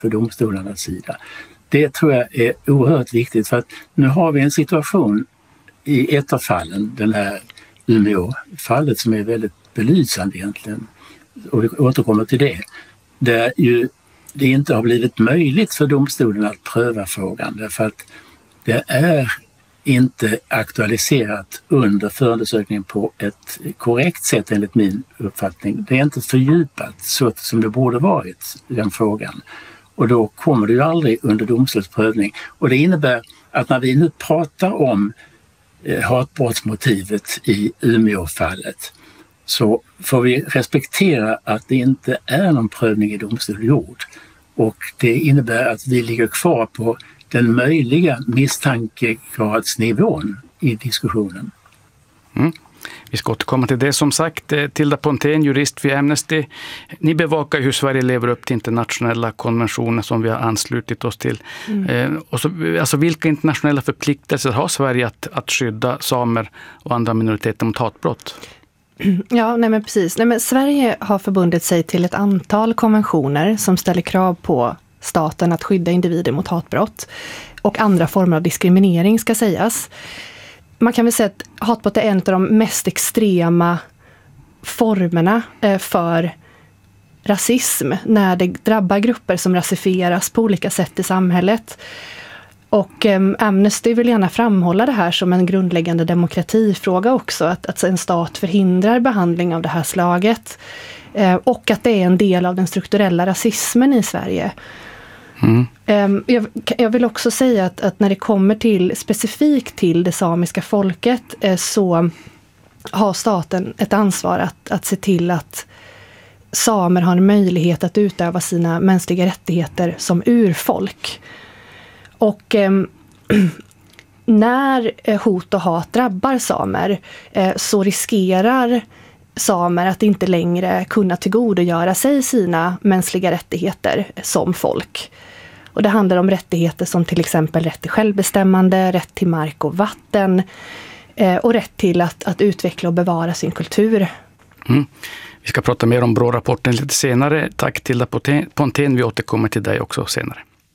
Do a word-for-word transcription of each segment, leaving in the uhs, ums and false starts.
för domstolarnas sida. Det tror jag är oerhört viktigt, för att nu har vi en situation i ett av fallen, den här Umeå-fallet som är väldigt belysande egentligen, och vi återkommer till det, där ju det inte har blivit möjligt för domstolen att pröva frågan därför att det är inte aktualiserat under förundersökningen på ett korrekt sätt enligt min uppfattning. Det är inte fördjupat så som det borde varit, den frågan. Och då kommer det ju aldrig under domstolsprövning. Och det innebär att när vi nu pratar om eh, hatbrottsmotivet i Umeå-fallet så får vi respektera att det inte är någon prövning i domstol gjord. Och det innebär att vi ligger kvar på den möjliga misstankegradsnivån i diskussionen. Mm. Vi ska återkomma till det. Som sagt, Tilda Pontén, jurist vid Amnesty. Ni bevakar hur Sverige lever upp till internationella konventioner som vi har anslutit oss till. Mm. Eh, och så, alltså, vilka internationella förpliktelser har Sverige att, att skydda samer och andra minoriteter mot hatbrott? Ja, nej men precis. Nej men Sverige har förbundit sig till ett antal konventioner som ställer krav på staten att skydda individer mot hatbrott och andra former av diskriminering ska sägas. Man kan väl säga att hatbrott är en av de mest extrema formerna för rasism när det drabbar grupper som rasifieras på olika sätt i samhället. Och um, Amnesty vill gärna framhålla det här som en grundläggande demokratifråga också, att, att en stat förhindrar behandling av det här slaget eh, och att det är en del av den strukturella rasismen i Sverige. Mm. Um, jag, jag vill också säga att, att när det kommer till specifikt till det samiska folket eh, så har staten ett ansvar att, att se till att samer har en möjlighet att utöva sina mänskliga rättigheter som urfolk. Och eh, när hot och hat drabbar samer eh, så riskerar samer att inte längre kunna tillgodogöra sig sina mänskliga rättigheter som folk. Och det handlar om rättigheter som till exempel rätt till självbestämmande, rätt till mark och vatten eh, och rätt till att, att utveckla och bevara sin kultur. Mm. Vi ska prata mer om Brå-rapporten lite senare. Tack Tilda Pontén, vi återkommer till dig också senare.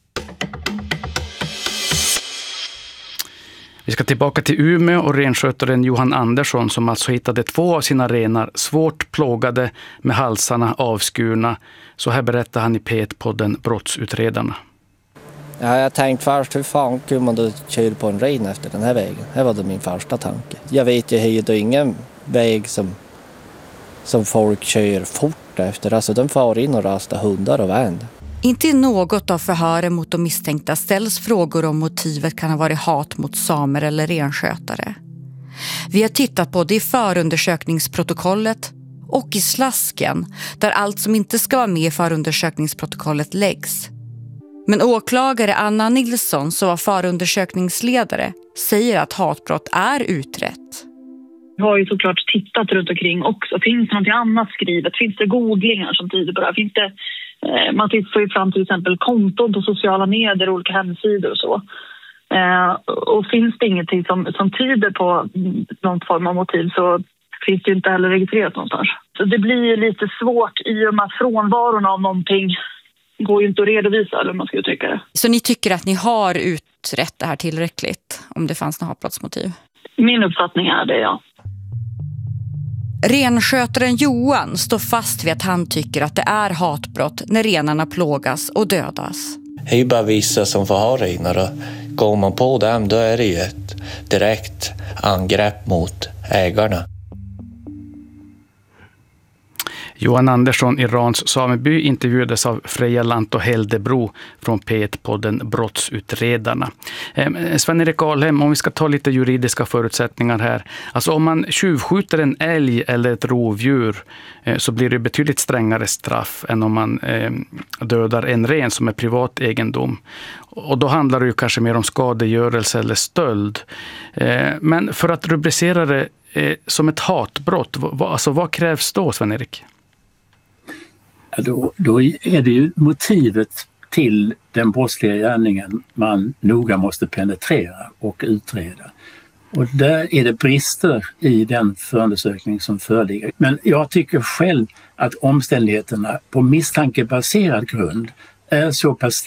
Vi ska tillbaka till Umeå och renskötaren Johan Andersson som alltså hittade två av sina renar svårt plågade med halsarna avskurna. Så här berättar han i P ett-podden Brottsutredarna. Ja, jag tänkte först, hur fan kunde man då köra på en ren efter den här vägen? Det var då min första tanke. Jag vet ju, det är ju ingen väg som, som folk kör fort efter. Alltså de far in och rastar hundar och vänd. Inte i något av förhören mot de misstänkta ställs frågor om motivet kan ha varit hat mot samer eller renskötare. Vi har tittat både i förundersökningsprotokollet och i slasken där allt som inte ska vara med i förundersökningsprotokollet läggs. Men åklagare Anna Nilsson, som var förundersökningsledare, säger att hatbrott är utrett. Vi har ju såklart tittat runt omkring också. Finns det något annat skrivet? Finns det googlingar som tyder på det här? Finns det, eh, man får ju fram till exempel konton på sociala medier, olika hemsidor och så. Eh, och finns det ingenting som, som tyder på någon form av motiv så finns det ju inte heller registrerat någonstans. Så det blir ju lite svårt i och med frånvaron av någonting går ju inte att redovisa, eller man ska uttrycka det. Så ni tycker att ni har utrett det här tillräckligt om det fanns något hatbrottsmotiv? Min uppfattning är det, ja. Renskötaren Johan står fast vid att han tycker att det är hatbrott när renarna plågas och dödas. Det är ju bara vissa som får ha renar och går man på dem då är det ju ett direkt angrepp mot ägarna. Johan Andersson i Rans sameby intervjuades av Freja Lanto Heldebro från P ett-podden Brottsutredarna. Eh, Sven-Erik Alhem, om vi ska ta lite juridiska förutsättningar här. Alltså om man tjuvskjuter en älg eller ett rovdjur eh, så blir det betydligt strängare straff än om man eh, dödar en ren som är privat egendom. Och då handlar det ju kanske mer om skadegörelse eller stöld. Eh, men för att rubricera det eh, som ett hatbrott, vad, alltså vad krävs då, Sven-Erik? Då, då är det ju motivet till den brottsliga gärningen man noga måste penetrera och utreda. Och där är det brister i den förundersökning som föreligger. Men jag tycker själv att omständigheterna på misstankebaserad grund är så pass